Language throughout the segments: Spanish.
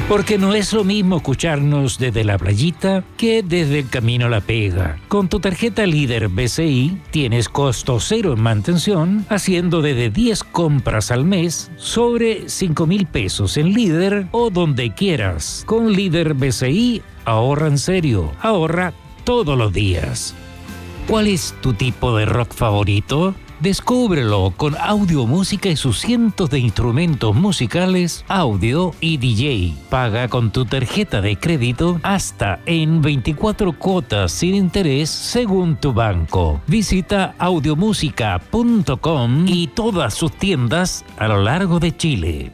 Porque no es lo mismo escucharnos desde la playita que desde el camino a la pega. Con tu tarjeta Líder BCI tienes costo cero en mantención, haciendo desde 10 compras al mes sobre 5.000 pesos en Líder o donde quieras. Con Líder BCI, ahorra en serio, ahorra todos los días. ¿Cuál es tu tipo de rock favorito? Descúbrelo con audio, música y sus cientos de instrumentos musicales, audio y DJ. Paga con tu tarjeta de crédito hasta en 24 cuotas sin interés según tu banco. Visita audiomusica.com y todas sus tiendas a lo largo de Chile.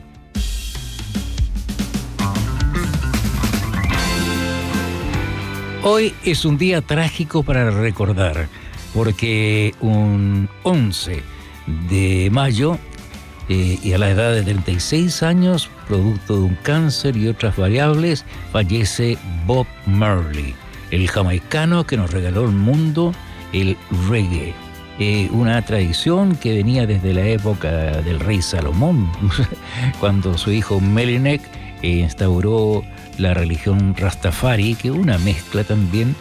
Hoy es un día trágico para recordar, porque un 11 de mayo, y a la edad de 36 años, producto de un cáncer y otras variables, fallece Bob Marley, el jamaicano que nos regaló al mundo el reggae. Una tradición que venía desde la época del rey Salomón, cuando su hijo Melinek instauró la religión Rastafari, que es una mezcla también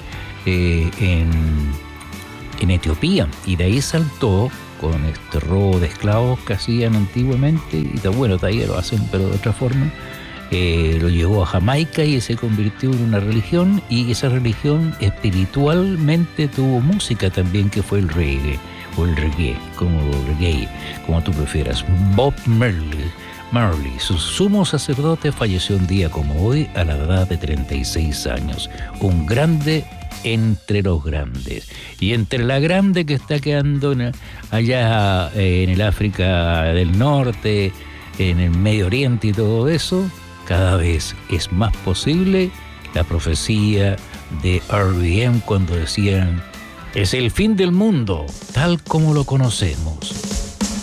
en Etiopía, y de ahí saltó con este robo de esclavos que hacían antiguamente, y bueno, todavía lo hacen pero de otra forma, lo llevó a Jamaica y se convirtió en una religión, y esa religión espiritualmente tuvo música también, que fue el reggae, o el reggae, como tú prefieras. Bob Marley, su sumo sacerdote, falleció un día como hoy a la edad de 36 años, un grande entre los grandes. Y entre la grande que está quedando allá en el África del Norte, en el Medio Oriente y todo eso, cada vez es más posible la profecía de R.E.M. cuando decían: es el fin del mundo tal como lo conocemos.